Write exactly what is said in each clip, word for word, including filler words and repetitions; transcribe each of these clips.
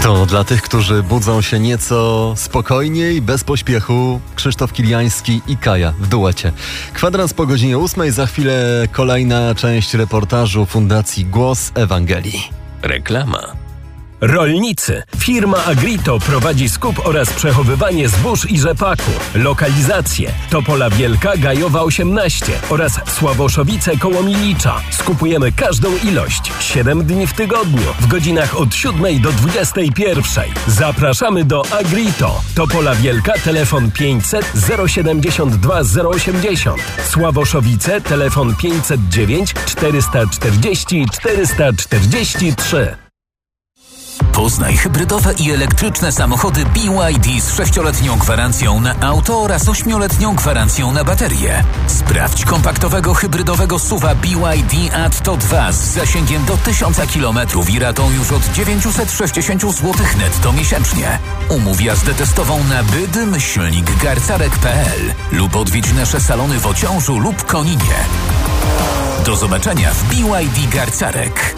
To dla tych, którzy budzą się nieco spokojniej, bez pośpiechu, Krzysztof Kiliański i Kaja w duecie. Kwadrans po godzinie ósmej, za chwilę kolejna część reportażu Fundacji Głos Ewangelii. Reklama. Rolnicy. Firma Agrito prowadzi skup oraz przechowywanie zbóż i rzepaku. Lokalizacje: Topola Wielka, Gajowa osiemnaście oraz Sławoszowice koło Milicza. Skupujemy każdą ilość. siedem dni w tygodniu, w godzinach od siódmej do dwudziestej pierwszej. Zapraszamy do Agrito. Topola Wielka, telefon pięćset zero siedemdziesiąt dwa zero osiemdziesiąt. Sławoszowice, telefon pięćset dziewięć czterysta czterdzieści czterysta czterdzieści trzy. Poznaj hybrydowe i elektryczne samochody B Y D z sześcioletnią gwarancją na auto oraz ośmioletnią gwarancją na baterie. Sprawdź kompaktowego hybrydowego S U V-a B Y D Atto dwa z zasięgiem do tysiąc kilometrów i ratą już od dziewięćset sześćdziesiąt złotych netto miesięcznie. Umów jazdę testową na byd myślnik garcarek kropka p l lub odwiedź nasze salony w Ociążu lub Koninie. Do zobaczenia w B Y D Garcarek.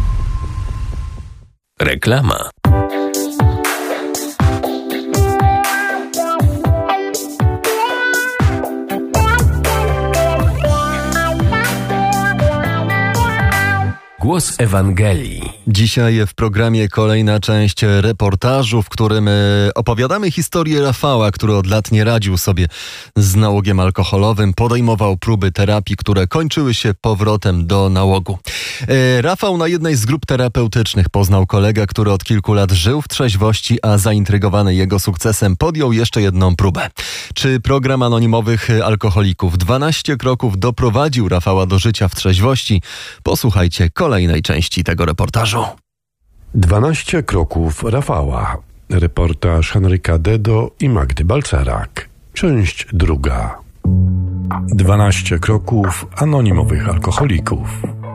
Reklama. Głos Ewangelii. Dzisiaj w programie kolejna część reportażu, w którym opowiadamy historię Rafała, który od lat nie radził sobie z nałogiem alkoholowym, podejmował próby terapii, które kończyły się powrotem do nałogu. Rafał na jednej z grup terapeutycznych poznał kolegę, który od kilku lat żył w trzeźwości, a zaintrygowany jego sukcesem podjął jeszcze jedną próbę. Czy program anonimowych alkoholików dwanaście kroków doprowadził Rafała do życia w trzeźwości? Posłuchajcie kolejnej części tego reportażu. dwanaście kroków Rafała. Reportaż Henryka Dedo i Magdy Balcerak. Część druga. dwanaście kroków anonimowych alkoholików.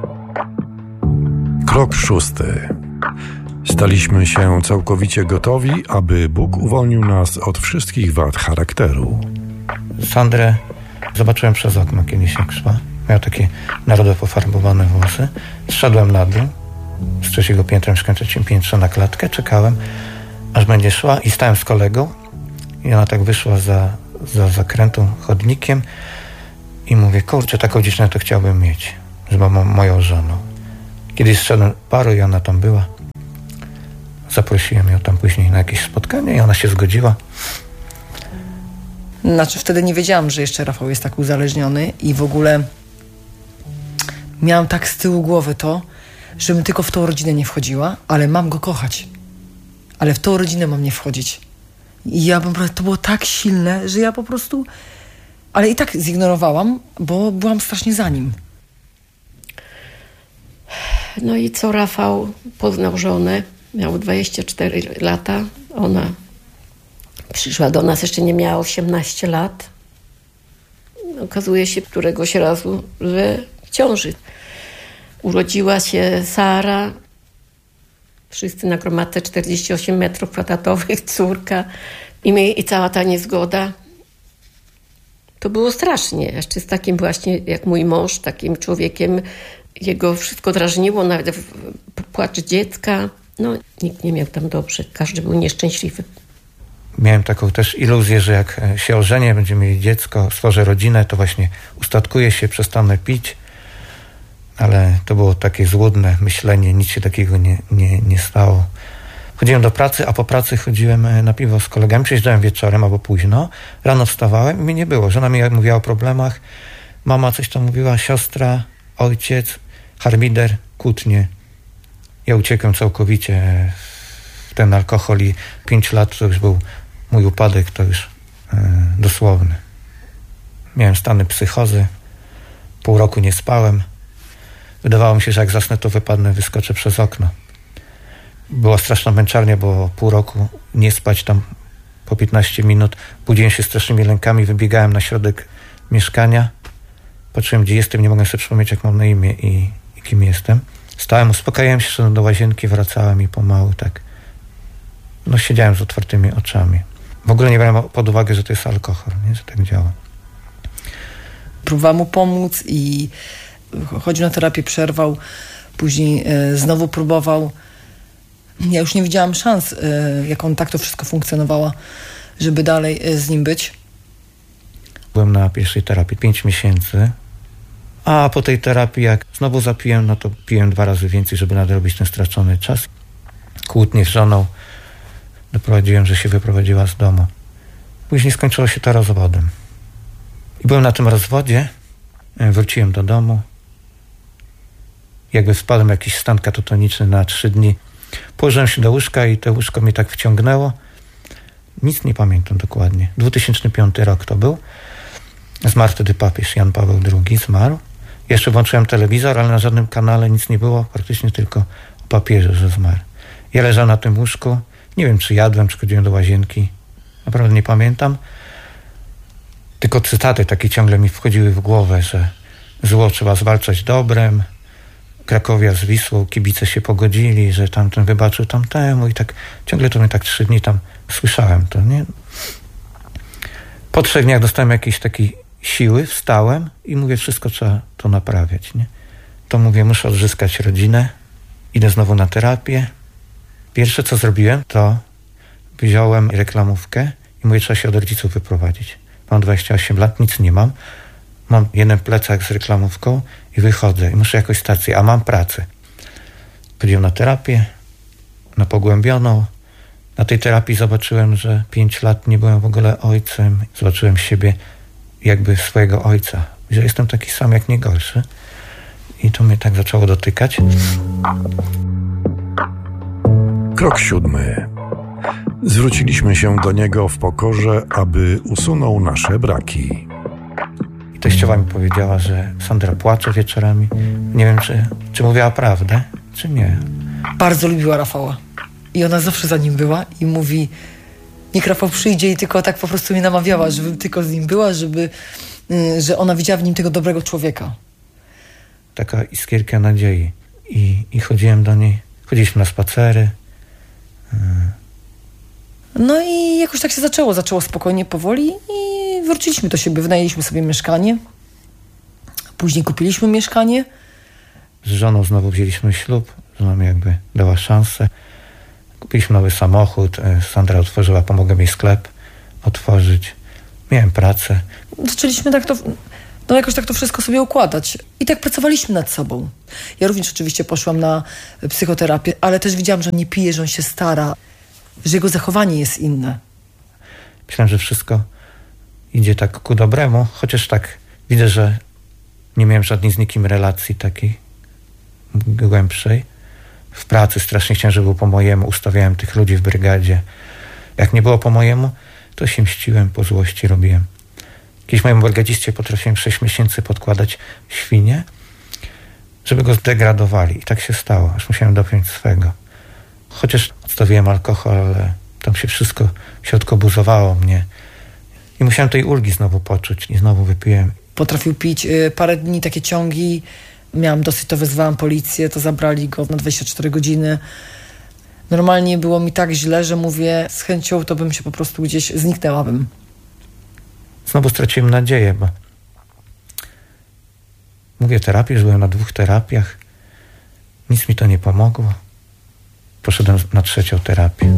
Krok szósty. Staliśmy się całkowicie gotowi, aby Bóg uwolnił nas od wszystkich wad charakteru. Sandrę zobaczyłem przez okno kiedyś, jak szła. Miał takie narodowo pofarbowane włosy. Zszedłem na dół z trzeciego piętra, mieszkałem w trzecim piętrze, na klatkę. Czekałem, aż będzie szła i stałem z kolegą. I ona tak wyszła za, za zakrętu chodnikiem i mówię, kurczę, taką dziewczynę to chciałbym mieć, żeby była moją żoną. Kiedyś zszedłem paru i ona tam była. Zaprosiłem ją tam później na jakieś spotkanie i ona się zgodziła. Znaczy wtedy nie wiedziałam, że jeszcze Rafał jest tak uzależniony i w ogóle miałam tak z tyłu głowy to, żebym tylko w tą rodzinę nie wchodziła, ale mam go kochać. Ale w tą rodzinę mam nie wchodzić. I ja bym, to było tak silne, że ja po prostu... Ale i tak zignorowałam, bo byłam strasznie za nim. No i co, Rafał poznał żonę, miał dwadzieścia cztery lata, ona przyszła do nas, jeszcze nie miała osiemnaście lat. Okazuje się któregoś razu, że w ciąży. Urodziła się Sara, wszyscy na gromadce czterdzieści osiem metrów kwadratowych, córka i, my, i cała ta niezgoda. To było strasznie, jeszcze z takim właśnie jak mój mąż, takim człowiekiem, jego wszystko drażniło, nawet płacz dziecka. No, nikt nie miał tam dobrze, każdy był nieszczęśliwy. Miałem taką też iluzję, że jak się ożenię, będziemy mieli dziecko, stworzę rodzinę, to właśnie ustatkuję się, przestanę pić. Ale to było takie złudne myślenie, nic się takiego nie, nie, nie stało. Chodziłem do pracy, a po pracy chodziłem na piwo z kolegami. Przyjeżdżałem wieczorem albo późno. Rano wstawałem i mnie nie było. Żona mi mówiła o problemach. Mama coś tam mówiła, siostra, ojciec, harmider, kłótnie. Ja uciekłem całkowicie w ten alkohol i pięć lat to już był mój upadek, to już yy, dosłowny. Miałem stany psychozy, pół roku nie spałem. Wydawało mi się, że jak zasnę, to wypadnę, wyskoczę przez okno. Była straszna męczarnia, bo pół roku nie spać tam po piętnaście minut. Budziłem się strasznymi lękami, wybiegałem na środek mieszkania. Patrzyłem, gdzie jestem, nie mogłem sobie przypomnieć, jak mam na imię i, i kim jestem. Stałem, uspokajałem się, szedłem do łazienki, wracałem i pomału tak. No siedziałem z otwartymi oczami. W ogóle nie brałem pod uwagę, że to jest alkohol, nie? Że tak działa. Próbowałam mu pomóc i chodził na terapię, przerwał. Później e, znowu próbował. Ja już nie widziałam szans, jak on tak to wszystko funkcjonowało, żeby dalej z nim być. Byłem na pierwszej terapii pięć miesięcy, a po tej terapii jak znowu zapiłem, no to piłem dwa razy więcej, żeby nadrobić ten stracony czas. Kłótnie z żoną doprowadziłem, że się wyprowadziła z domu. Później skończyło się to rozwodem. I byłem na tym rozwodzie, wróciłem do domu. Jakby wpadłem w jakiś stan katatoniczny na trzy dni. Położyłem się do łóżka i to łóżko mnie tak wciągnęło. Nic nie pamiętam dokładnie. dwa tysiące piąty rok to był. Zmarł wtedy papież Jan Paweł drugi, zmarł. Jeszcze włączyłem telewizor, ale na żadnym kanale nic nie było, praktycznie tylko o papieżu, że zmarł. Ja leżałem na tym łóżku, nie wiem czy jadłem, czy chodziłem do łazienki, naprawdę nie pamiętam. Tylko cytaty takie ciągle mi wchodziły w głowę, że zło trzeba zwalczać dobrem, Krakowia z Wisłą, kibice się pogodzili, że tamten wybaczył tamtemu i tak ciągle to mnie tak trzy dni tam słyszałem to, nie? Po trzech dniach dostałem jakiejś takiej siły, wstałem i mówię, wszystko trzeba to naprawiać, nie? To mówię, muszę odzyskać rodzinę, idę znowu na terapię. Pierwsze co zrobiłem, to wziąłem reklamówkę i mówię, trzeba się od rodziców wyprowadzić. Mam dwadzieścia osiem lat, nic nie mam. Mam jeden plecak z reklamówką i wychodzę i muszę jakoś stację, a mam pracę. Chodziłem na terapię, na pogłębioną. Na tej terapii zobaczyłem, że pięć lat nie byłem w ogóle ojcem. Zobaczyłem siebie jakby swojego ojca, że jestem taki sam jak nie gorszy. I to mnie tak zaczęło dotykać. Krok siódmy. Zwróciliśmy się do niego w pokorze, aby usunął nasze braki. I teściowa mi powiedziała, że Sandra płacze wieczorami. Nie wiem, czy, czy mówiła prawdę, czy nie. Bardzo lubiła Rafała. I ona zawsze za nim była i mówi, niech Rafał przyjdzie i tylko tak po prostu mnie namawiała, żebym tylko z nim była, żeby, że ona widziała w nim tego dobrego człowieka. Taka iskierka nadziei. I, i chodziłem do niej, chodziliśmy na spacery. No i jakoś tak się zaczęło, zaczęło spokojnie, powoli i wróciliśmy do siebie, wynajęliśmy sobie mieszkanie. Później kupiliśmy mieszkanie. Z żoną znowu wzięliśmy ślub, żona mi jakby dała szansę. Kupiliśmy nowy samochód, Sandra otworzyła, pomogła mi sklep otworzyć. Miałem pracę. Zaczęliśmy tak to, no jakoś tak to wszystko sobie układać. I tak pracowaliśmy nad sobą. Ja również oczywiście poszłam na psychoterapię, ale też widziałam, że on nie pije, że on się stara, że jego zachowanie jest inne. Myślałem, że wszystko idzie tak ku dobremu, chociaż tak widzę, że nie miałem żadnej z nikim relacji takiej głębszej. W pracy strasznie chciałem, żeby było po mojemu. Ustawiałem tych ludzi w brygadzie. Jak nie było po mojemu, to się mściłem, po złości robiłem. Kiedyś mojemu brygadziście potrafiłem sześć miesięcy podkładać świnie, żeby go zdegradowali. I tak się stało, aż musiałem dopiąć swego. Chociaż odstawiłem alkohol, ale tam się wszystko w środku buzowało mnie. I musiałem tej ulgi znowu poczuć i znowu wypiłem. Potrafił pić y, parę dni, takie ciągi. Miałam dosyć, to wezwałam policję, to zabrali go na dwadzieścia cztery godziny. Normalnie było mi tak źle, że mówię, z chęcią to bym się po prostu gdzieś zniknęłabym. Znowu straciłem nadzieję, bo mówię terapię, że byłem na dwóch terapiach. Nic mi to nie pomogło. Poszedłem na trzecią terapię.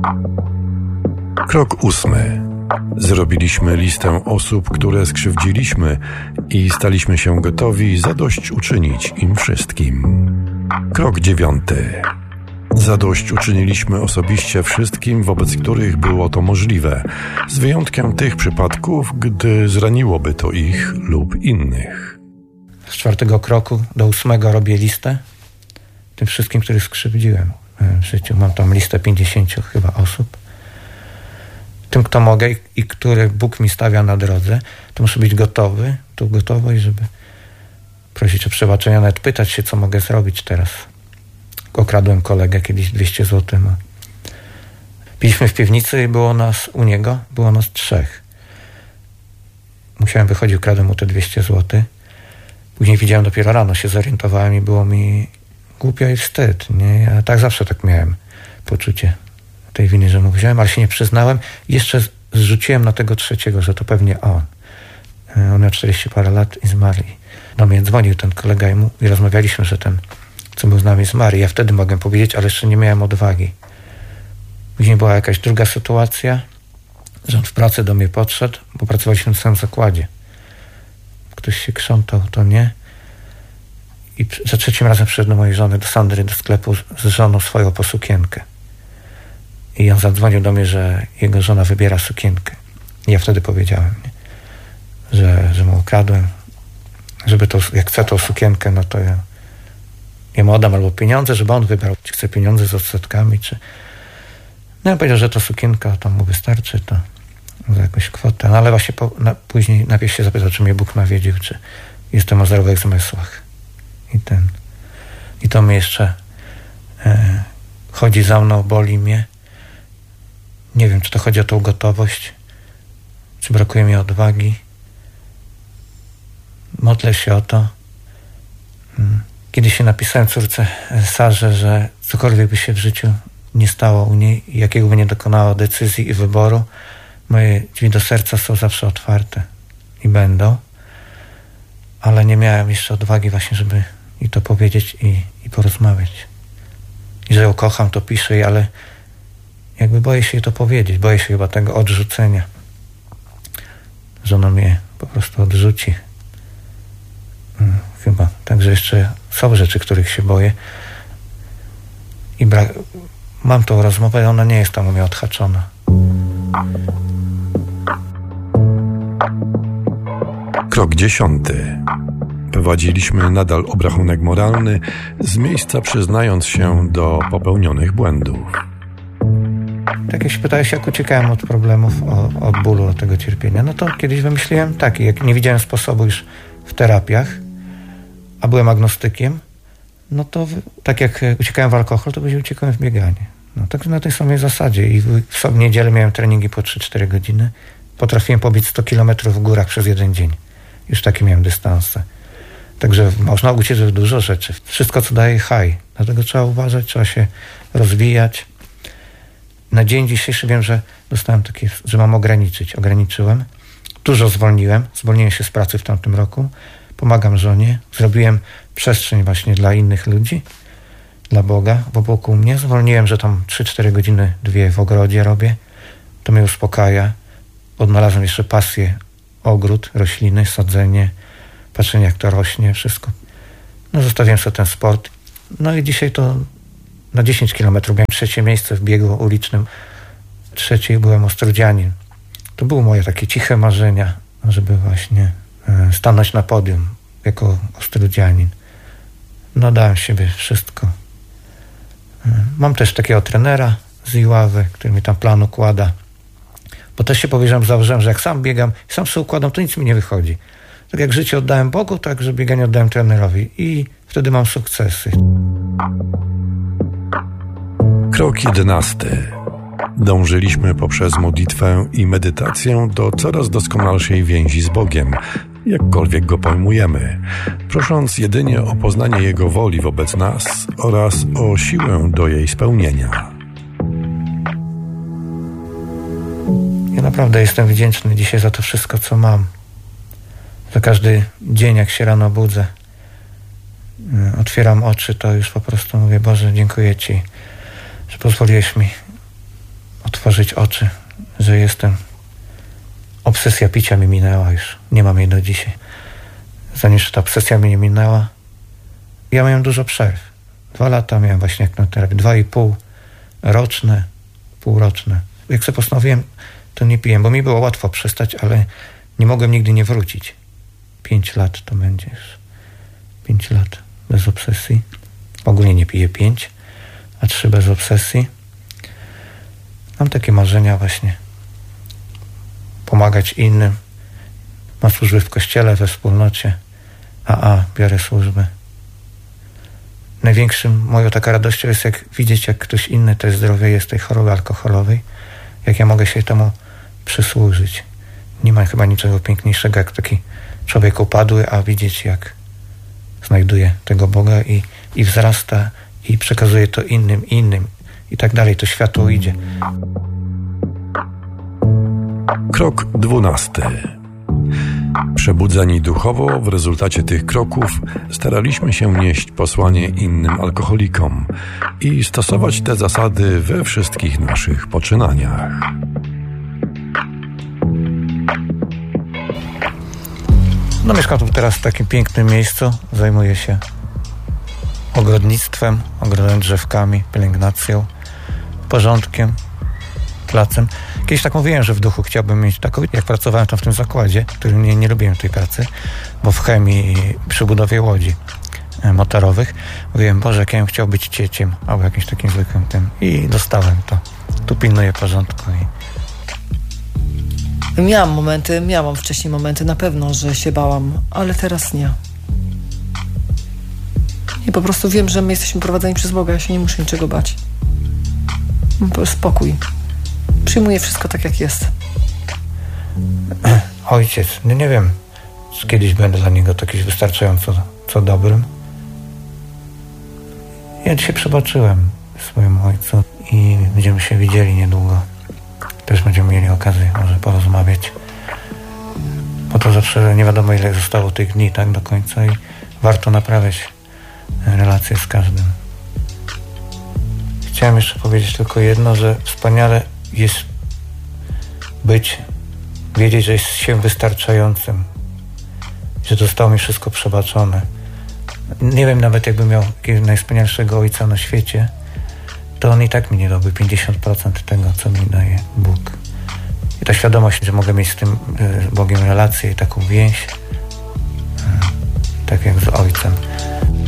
Krok ósmy. Zrobiliśmy listę osób, które skrzywdziliśmy i staliśmy się gotowi zadośćuczynić im wszystkim. Krok dziewiąty. Zadośćuczyniliśmy osobiście wszystkim, wobec których było to możliwe, z wyjątkiem tych przypadków, gdy zraniłoby to ich lub innych. Z czwartego kroku do ósmego robię listę tym wszystkim, których skrzywdziłem w życiu. Mam tam listę pięćdziesięciu chyba osób. Tym, kto mogę i, i który Bóg mi stawia na drodze, to muszę być gotowy, tu gotowy, żeby prosić o przebaczenie, nawet pytać się, co mogę zrobić teraz. Okradłem kolegę kiedyś dwieście złotych. No. Piliśmy w piwnicy i było nas u niego, było nas trzech. Musiałem wychodzić, ukradłem mu te dwieście złotych. Później widziałem, dopiero rano się zorientowałem i było mi głupio i wstyd. Nie? Ja tak zawsze tak miałem poczucie tej winy, że mu wziąłem, ale się nie przyznałem. I jeszcze zrzuciłem na tego trzeciego, że to pewnie on. On miał czterdzieści parę lat i zmarł. Do mnie dzwonił ten kolega i, mu, i rozmawialiśmy, że ten co był z nami zmarł. Ja wtedy mogę powiedzieć, ale jeszcze nie miałem odwagi. Później była jakaś druga sytuacja, że on w pracy do mnie podszedł, bo pracowaliśmy w samym zakładzie. Ktoś się krzątał, to nie. I za trzecim razem przyszedł do mojej żony, do Sandry, do sklepu z żoną swoją po sukienkę. I on zadzwonił do mnie, że jego żona wybiera sukienkę. I ja wtedy powiedziałem, nie? Że, że mu ukradłem, żeby to, jak chce tą sukienkę, no to ja, ja mu oddam albo pieniądze, żeby on wybrał, czy chce pieniądze z odsetkami, czy... No ja powiedział, że to sukienka tam mu wystarczy, to za jakąś kwotę. No ale właśnie po, na, później najpierw się zapytał, czy mnie Bóg nawiedził, czy jestem o zdrowych zmysłach. I ten... I to mnie jeszcze e, chodzi za mną, boli mnie. Nie wiem, czy to chodzi o tą gotowość, czy brakuje mi odwagi. Modlę się o to. Kiedyś się napisałem córce Sarze, że cokolwiek by się w życiu nie stało u niej, jakiego by nie dokonała decyzji i wyboru, moje drzwi do serca są zawsze otwarte i będą, ale nie miałem jeszcze odwagi właśnie, żeby jej to powiedzieć i, i porozmawiać. I że ją kocham, to piszę jej, ale jakby boję się jej to powiedzieć, boję się chyba tego odrzucenia, że ona mnie po prostu odrzuci. Chyba. Także jeszcze są rzeczy, których się boję. I bra- mam tą rozmowę, ale ona nie jest tam u mnie odhaczona. Krok dziesiąty. Prowadziliśmy nadal obrachunek moralny, z miejsca przyznając się do popełnionych błędów. Tak jak się pytałeś, jak uciekałem od problemów, o, od bólu, od tego cierpienia, no to kiedyś wymyśliłem taki, jak nie widziałem sposobu już w terapiach, a byłem agnostykiem, no to w, tak jak uciekałem w alkohol, to będzie uciekałem w bieganie. No tak na tej samej zasadzie. I w, w niedzielę miałem treningi po trzy cztery godziny. Potrafiłem pobić sto kilometrów w górach przez jeden dzień. Już takie miałem dystanse. Także można uciec w dużo rzeczy. Wszystko, co daje high. Dlatego trzeba uważać, trzeba się rozwijać. Na dzień dzisiejszy wiem, że dostałem takie, że mam ograniczyć. Ograniczyłem. Dużo zwolniłem. Zwolniłem się z pracy w tamtym roku. Pomagam żonie. Zrobiłem przestrzeń właśnie dla innych ludzi, dla Boga wokół mnie. Zwolniłem, że tam trzy cztery godziny, dwie w ogrodzie robię. To mnie uspokaja. Odnalazłem jeszcze pasję, ogród, rośliny, sadzenie, patrzenie jak to rośnie, wszystko. No zostawiłem sobie ten sport. No i dzisiaj to na dziesięć kilometrów miałem trzecie miejsce w biegu ulicznym. Trzeci byłem Ostrodzianin. To były moje takie ciche marzenia, żeby właśnie stanąć na podium jako Ostrodzianin. No dałem siebie wszystko. Mam też takiego trenera z Iławy, który mi tam plan układa. Bo też się powierzam, założyłem, że jak sam biegam i sam sobie układam, to nic mi nie wychodzi. Tak jak życie oddałem Bogu, tak że bieganie oddałem trenerowi. I wtedy mam sukcesy. Krok jedenasty. Dążyliśmy poprzez modlitwę i medytację do coraz doskonalszej więzi z Bogiem, jakkolwiek Go pojmujemy, prosząc jedynie o poznanie Jego woli wobec nas oraz o siłę do jej spełnienia. Ja naprawdę jestem wdzięczny dzisiaj za to wszystko, co mam. Za każdy dzień, jak się rano budzę, otwieram oczy, to już po prostu mówię: Boże, dziękuję Ci, że pozwoliłeś mi otworzyć oczy, że jestem. Obsesja picia mi minęła już. Nie mam jej do dzisiaj. Zanim ta obsesja mi nie minęła, ja miałem dużo przerw. Dwa lata miałem właśnie jak na terapii. Dwa i pół roczne, półroczne. Jak sobie postanowiłem, to nie piłem, bo mi było łatwo przestać, ale nie mogłem nigdy nie wrócić. Pięć lat to będzie już. Pięć lat bez obsesji. Ogólnie nie piję pięć, a trzy bez obsesji. Mam takie marzenia właśnie. Pomagać innym. Mam służby w kościele, we wspólnocie. A, a, biorę służby. Największym moją taka radością jest, jak widzieć, jak ktoś inny też zdrowy jest tej choroby alkoholowej. Jak ja mogę się temu przysłużyć. Nie ma chyba niczego piękniejszego, jak taki człowiek upadły, a widzieć, jak znajduje tego Boga i, i wzrasta i przekazuje to innym, innym i tak dalej. To światło idzie. Krok dwunasty. Przebudzeni duchowo w rezultacie tych kroków staraliśmy się nieść posłanie innym alkoholikom i stosować te zasady we wszystkich naszych poczynaniach. No mieszkam tu teraz w takim pięknym miejscu, zajmuję się ogrodnictwem, ogrodem, drzewkami, pielęgnacją, porządkiem, placem. Kiedyś tak mówiłem, że w duchu chciałbym mieć taką, jak pracowałem tam w tym zakładzie, w którym nie, nie lubiłem tej pracy, bo w chemii i przy budowie łodzi motorowych mówiłem, Boże, jak ja bym chciał być cieciem albo jakimś takim zwykłym tym i dostałem to. Tu pilnuję porządku i Miałam momenty, miałam wcześniej momenty, na pewno, że się bałam, ale teraz nie. I po prostu wiem, że my jesteśmy prowadzeni przez Boga, ja się nie muszę niczego bać. Spokój. Przyjmuję wszystko tak, jak jest. Ojciec, no nie wiem, czy kiedyś będę dla niego taki wystarczająco co dobrym. Ja dzisiaj przebaczyłem swojemu ojcu i będziemy się widzieli niedługo. Też będziemy mieli okazję może porozmawiać. Bo to zawsze nie wiadomo, ile zostało tych dni tak do końca i warto naprawiać relacje z każdym. Chciałem jeszcze powiedzieć tylko jedno, że wspaniale jest być, wiedzieć, że jest się wystarczającym, że zostało mi wszystko przebaczone. Nie wiem, nawet jakbym miał jakiegoś najwspanialszego ojca na świecie, to on i tak mi nie dałby pięćdziesiąt procent tego, co mi daje Bóg. I ta świadomość, że mogę mieć z tym Bogiem relację i taką więź, tak jak z Ojcem,